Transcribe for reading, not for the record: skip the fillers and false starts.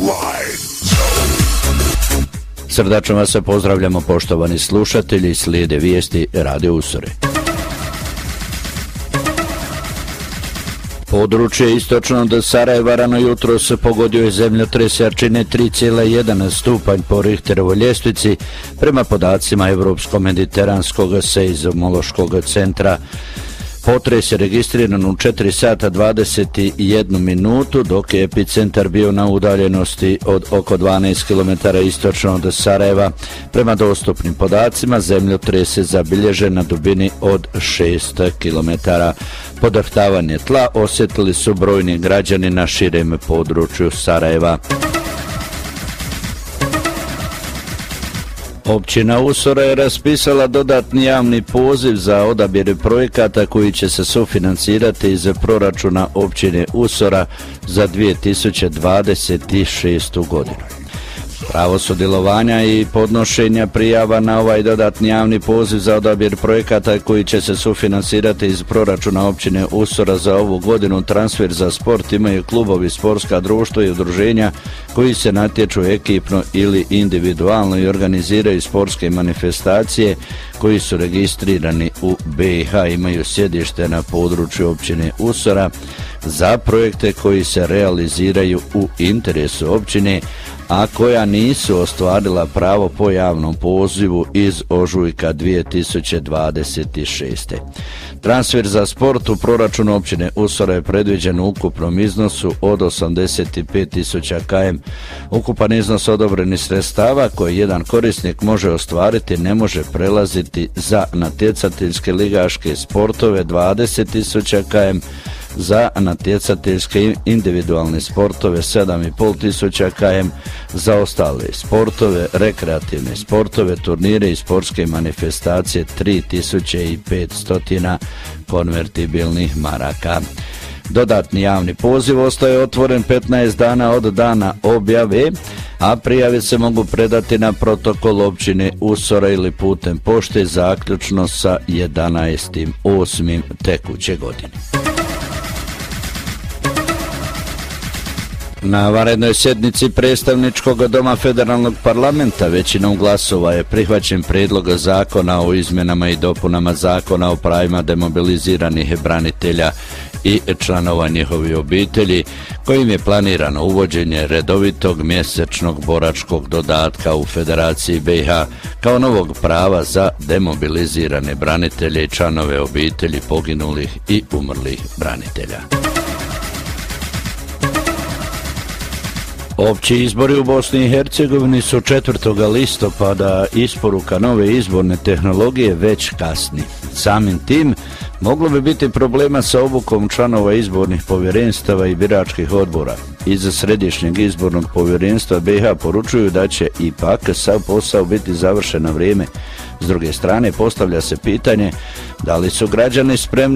Srdačno vas pozdravljamo, poštovani slušatelji, slijede vijesti Radio Usore. Područje istočno od Sarajeva rano jutros pogodio je zemljotres jačine 3,1 stupanj po Richterovoj ljestvici prema podacima Evropsko-mediteranskog seizmološkog centra. Potres je registriran u 4 sata 21 minutu, dok je epicentar bio na udaljenosti od oko 12 km istočno od Sarajeva. Prema dostupnim podacima, zemljotres je zabilježen na dubini od 6 km. Podrhtavanje tla osjetili su brojni građani na širem području Sarajeva. Općina Usora je raspisala dodatni javni poziv za odabir projekata koji će se sufinancirati iz proračuna općine Usora za 2026. godinu. Pravo sudjelovanja i podnošenja prijava na ovaj dodatni javni poziv za odabir projekata koji će se sufinansirati iz proračuna općine Usora za ovu godinu transfer za sport imaju klubovi, sportska društva i udruženja koji se natječu ekipno ili individualno i organiziraju sportske manifestacije koji su registrirani u BiH, imaju sjedište na području općine Usora za projekte koji se realiziraju u interesu općine, a koja nisu ostvarila pravo po javnom pozivu iz ožujka 2026. Transfer za sport u proračunu općine Usora je predviđen u ukupnom iznosu od 85.000 km. Ukupan iznos odobrenih sredstava koje jedan korisnik može ostvariti ne može prelaziti za natjecateljske ligaške sportove 20.000 km, za natjecateljske individualne sportove 7.500 km, za ostale sportove, rekreativne sportove, turnire i sportske manifestacije 3.500 konvertibilnih maraka. Dodatni javni poziv ostaje otvoren 15 dana od dana objave, a prijave se mogu predati na protokol općine Usora ili putem pošte zaključno sa 11.8. tekuće godine. Na vanrednoj sjednici predstavničkog doma federalnog parlamenta većinom glasova je prihvaćen prijedlog zakona o izmjenama i dopunama zakona o pravima demobiliziranih branitelja i članova njihovih obitelji, kojim je planirano uvođenje redovitog mjesečnog boračkog dodatka u Federaciji BiH kao novog prava za demobilizirane branitelje i članove obitelji poginulih i umrlih branitelja. Opći izbori u Bosni i Hercegovini su 4. listopada, isporuka nove izborne tehnologije već kasni. Samim tim, moglo bi biti problema sa obukom članova izbornih povjerenstava i biračkih odbora. Iz Središnjeg izbornog povjerenstva BiH poručuju da će ipak sav posao biti završen na vrijeme. S druge strane, postavlja se pitanje da li su građani spremni